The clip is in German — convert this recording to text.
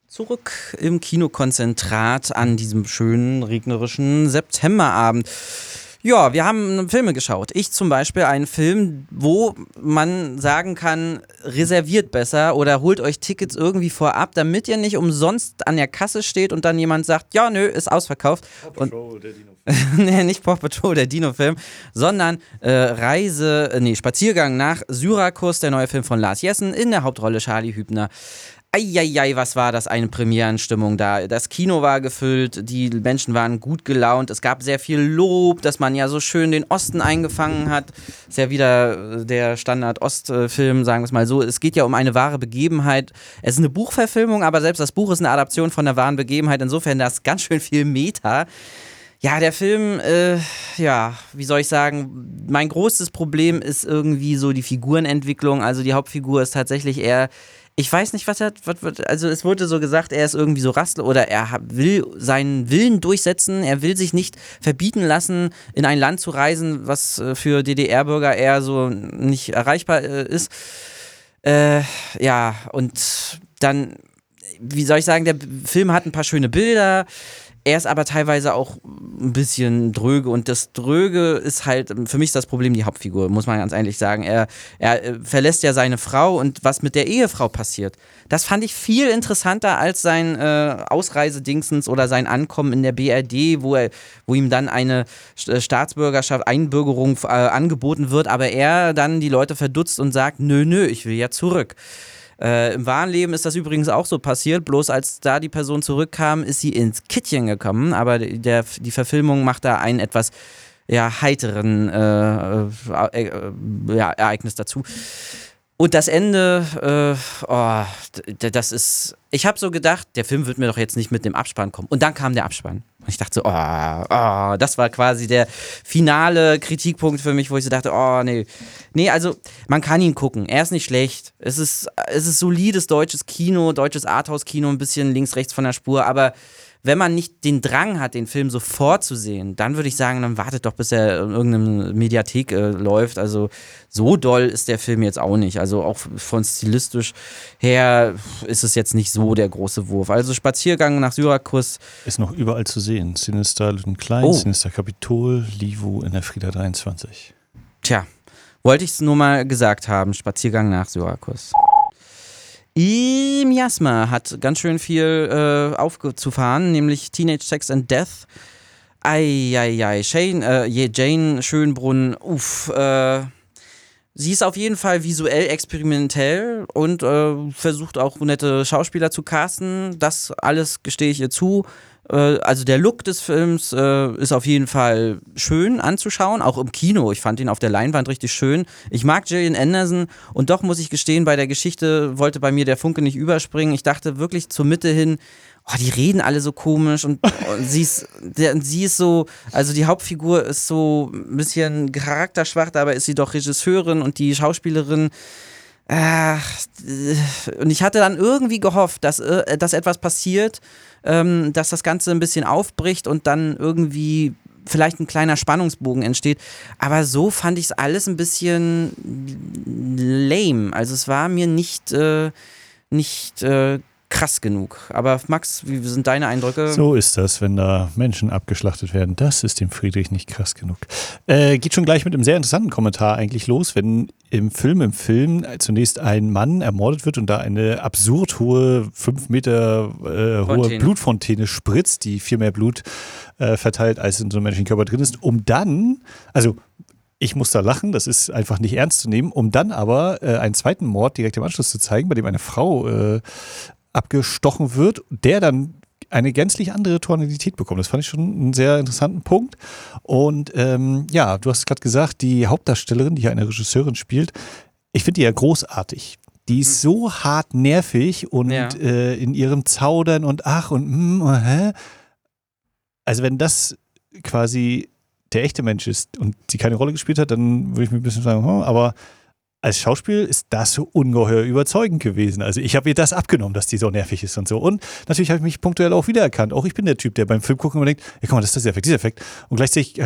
Zurück im Kinokonzentrat an diesem schönen regnerischen Septemberabend. Ja, wir haben Filme geschaut. Ich zum Beispiel einen Film, wo man sagen kann, reserviert besser oder holt euch Tickets irgendwie vorab, damit ihr nicht umsonst an der Kasse steht und dann jemand sagt, ja, nö, ist ausverkauft. Paw Patrol, der Dino-Film. Nee, nicht Paw Patrol, der Dino-Film, sondern Spaziergang nach Syrakus, der neue Film von Lars Jessen, in der Hauptrolle Charlie Hübner. Eieiei, was war das eine Premierenstimmung da. Das Kino war gefüllt, die Menschen waren gut gelaunt, es gab sehr viel Lob, dass man ja so schön den Osten eingefangen hat. Ist ja wieder der Standard-Ostfilm, sagen wir es mal so. Es geht ja um eine wahre Begebenheit. Es ist eine Buchverfilmung, aber selbst das Buch ist eine Adaption von einer wahren Begebenheit. Insofern da ist ganz schön viel Meta. Ja, der Film, wie soll ich sagen, mein größtes Problem ist irgendwie so die Figurenentwicklung. Also die Hauptfigur ist tatsächlich eher, ich weiß nicht, also es wurde so gesagt, er ist irgendwie so Rassler oder will seinen Willen durchsetzen, er will sich nicht verbieten lassen, in ein Land zu reisen, was für DDR-Bürger eher so nicht erreichbar ist. Und dann, wie soll ich sagen, der Film hat ein paar schöne Bilder. Er ist aber teilweise auch ein bisschen dröge und das Dröge ist halt, für mich ist das Problem die Hauptfigur, muss man ganz ehrlich sagen. Er verlässt ja seine Frau und was mit der Ehefrau passiert, das fand ich viel interessanter als sein Ausreisedingsens oder sein Ankommen in der BRD, wo ihm dann eine Staatsbürgerschaft, Einbürgerung angeboten wird, aber er dann die Leute verdutzt und sagt, nö, ich will ja zurück. Im wahren Leben ist das übrigens auch so passiert, bloß als da die Person zurückkam, ist sie ins Kittchen gekommen, aber die Verfilmung macht da einen etwas heiteren Ereignis dazu. Und das Ende, das ist, ich habe so gedacht, der Film wird mir doch jetzt nicht mit dem Abspann kommen. Und dann kam der Abspann. Und ich dachte so, das war quasi der finale Kritikpunkt für mich, wo ich so dachte, nee. Nee, also man kann ihn gucken, er ist nicht schlecht. Es ist solides deutsches Kino, deutsches Arthouse-Kino, ein bisschen links, rechts von der Spur, aber wenn man nicht den Drang hat, den Film sofort zu sehen, dann würde ich sagen, dann wartet doch, bis er in irgendeiner Mediathek läuft. Also so doll ist der Film jetzt auch nicht. Also auch von stilistisch her ist es jetzt nicht so der große Wurf. Also Spaziergang nach Syrakus. Ist noch überall zu sehen. Sinister Klein, Sinister Kapitol, Livu in der Frieda 23. Tja, wollte ich es nur mal gesagt haben. Spaziergang nach Syrakus. Miasma hat ganz schön viel aufzufahren, nämlich Teenage Sex and Death. Jane Schönbrunn, sie ist auf jeden Fall visuell experimentell und versucht auch nette Schauspieler zu casten. Das alles gestehe ich ihr zu. Also der Look des Films ist auf jeden Fall schön anzuschauen, auch im Kino. Ich fand ihn auf der Leinwand richtig schön. Ich mag Gillian Anderson und doch muss ich gestehen, bei der Geschichte wollte bei mir der Funke nicht überspringen. Ich dachte wirklich zur Mitte hin, die reden alle so komisch und sie ist so, also die Hauptfigur ist so ein bisschen charakterschwach, dabei ist sie doch Regisseurin und die Schauspielerin. Und ich hatte dann irgendwie gehofft, dass etwas passiert, dass das Ganze ein bisschen aufbricht und dann irgendwie vielleicht ein kleiner Spannungsbogen entsteht. Aber so fand ich es alles ein bisschen lame. Also es war mir nicht krass genug. Aber Max, wie sind deine Eindrücke? So ist das, wenn da Menschen abgeschlachtet werden. Das ist dem Friedrich nicht krass genug. Geht schon gleich mit einem sehr interessanten Kommentar eigentlich los, wenn im Film zunächst ein Mann ermordet wird und da eine absurd hohe, 5 Meter hohe Blutfontäne spritzt, die viel mehr Blut verteilt, als in so einem menschlichen Körper drin ist, um dann, also ich muss da lachen, das ist einfach nicht ernst zu nehmen, um dann aber einen zweiten Mord direkt im Anschluss zu zeigen, bei dem eine Frau abgestochen wird, der dann eine gänzlich andere Tonalität bekommt. Das fand ich schon einen sehr interessanten Punkt. Und du hast gerade gesagt, die Hauptdarstellerin, die hier eine Regisseurin spielt, ich finde die ja großartig. Die ist so hart nervig und in ihrem Zaudern und also wenn das quasi der echte Mensch ist und sie keine Rolle gespielt hat, dann würde ich mir ein bisschen sagen, aber als Schauspiel ist das so ungeheuer überzeugend gewesen. Also ich habe ihr das abgenommen, dass die so nervig ist und so. Und natürlich habe ich mich punktuell auch wiedererkannt. Auch ich bin der Typ, der beim Film gucken und denkt, ja guck mal, das ist dieser Effekt. Und gleichzeitig